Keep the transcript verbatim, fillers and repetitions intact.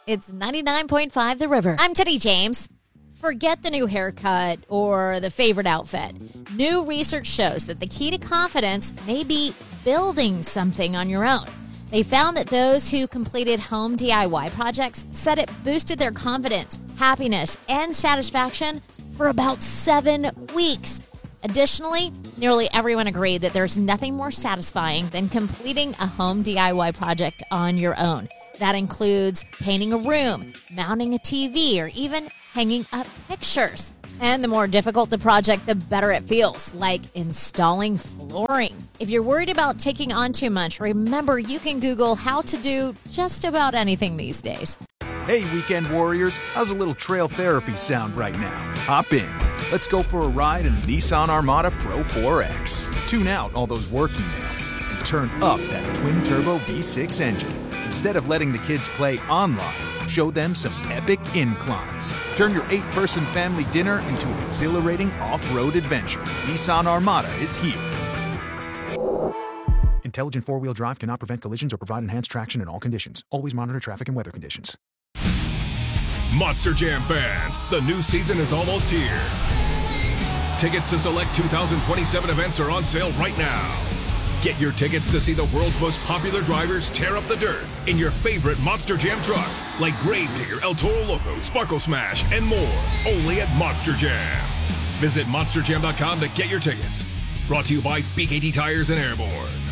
It's ninety-nine point five The River. I'm Teddy James. Forget the new haircut or the favorite outfit. New research shows that the key to confidence may be building something on your own. They found that those who completed home D I Y projects said it boosted their confidence, happiness, and satisfaction for about seven weeks. Additionally, nearly everyone agreed that there's nothing more satisfying than completing a home D I Y project on your own. That includes painting a room, mounting a T V, or even hanging up pictures. And the more difficult the project, the better it feels, like installing flooring. If you're worried about taking on too much, remember you can Google how to do just about anything these days. Hey, weekend warriors, how's a little trail therapy sound right now? Hop in. Let's go for a ride in the Nissan Armada Pro four X. Tune out all those work emails and turn up that twin-turbo V six engine. Instead of letting the kids play online, show them some epic inclines. Turn your eight-person family dinner into an exhilarating off-road adventure. Nissan Armada is here. Intelligent four-wheel drive cannot prevent collisions or provide enhanced traction in all conditions. Always monitor traffic and weather conditions. Monster Jam fans, the new season is almost here. Tickets to select two thousand twenty-seven events are on sale right now. Get your tickets to see the world's most popular drivers tear up the dirt in your favorite Monster Jam trucks like Gravedigger, El Toro Loco, Sparkle Smash, and more. Only at Monster Jam. Visit monster jam dot com to get your tickets. Brought to you by B K T Tires and Airborne.